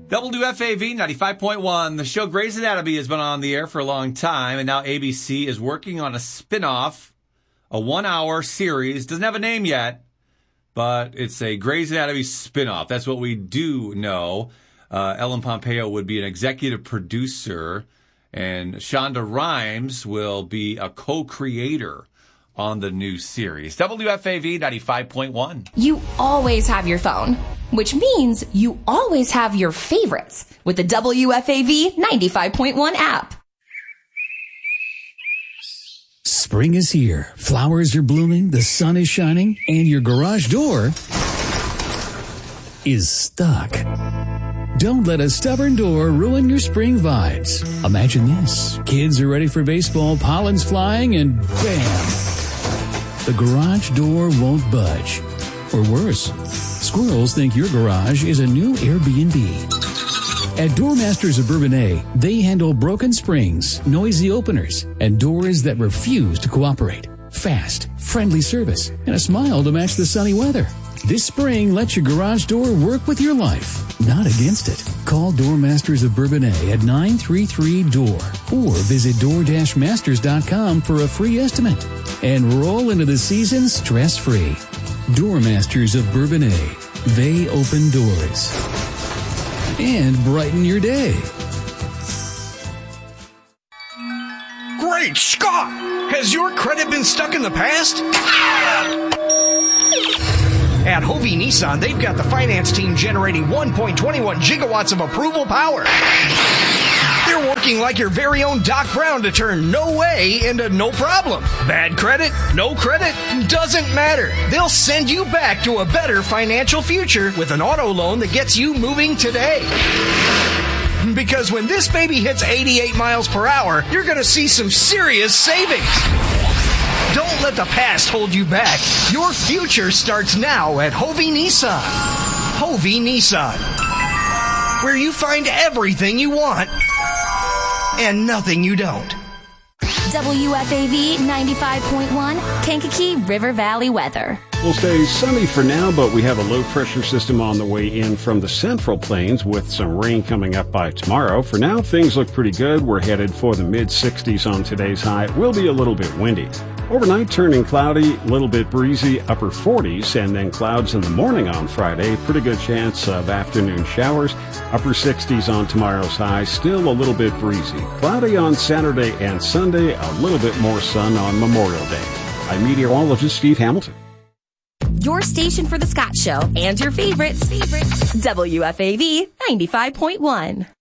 WFAV 95.1. The show Grey's Anatomy has been on the air for a long time, and now ABC is working on a spin-off, a 1-hour series. Doesn't have a name yet, but it's a Grey's Anatomy spin-off. That's what we do know. Ellen Pompeo would be an executive producer, and Shonda Rhimes will be a co-creator on the new series. WFAV 95.1. You always have your phone, which means you always have your favorites with the WFAV 95.1 app. Spring is here. Flowers are blooming, the sun is shining, and your garage door is stuck. Don't let a stubborn door ruin your spring vibes. Imagine this. Kids are ready for baseball, pollen's flying, and bam! The garage door won't budge. Or worse, squirrels think your garage is a new Airbnb. At Doormasters of Bourbonnais, they handle broken springs, noisy openers, and doors that refuse to cooperate. Fast, friendly service, and a smile to match the sunny weather. This spring, let your garage door work with your life, not against it. Call Doormasters of Bourbonnais at 933-DOOR or visit door-masters.com for a free estimate. And roll into the season stress-free. Doormasters of Bourbonnais. They open doors and brighten your day. Great Scott! Has your credit been stuck in the past? At Hovey Nissan, they've got the finance team generating 1.21 gigawatts of approval power. They're working like your very own Doc Brown to turn no way into no problem. Bad credit, no credit, doesn't matter. They'll send you back to a better financial future with an auto loan that gets you moving today. Because when this baby hits 88 miles per hour, you're going to see some serious savings. Don't let the past hold you back. Your future starts now at Hovey Nissan. Hovey Nissan, where you find everything you want and nothing you don't. WFAV 95.1, Kankakee River Valley weather. We'll stay sunny for now, but we have a low-pressure system on the way in from the Central Plains with some rain coming up by tomorrow. For now, things look pretty good. We're headed for the mid-60s on today's high. It will be a little bit windy. Overnight, turning cloudy, a little bit breezy, upper 40s, and then clouds in the morning on Friday. Pretty good chance of afternoon showers. Upper 60s on tomorrow's high, still a little bit breezy. Cloudy on Saturday and Sunday, a little bit more sun on Memorial Day. I'm meteorologist Steve Hamilton. Your station for the Scott Show and your favorites. WFAV 95.1.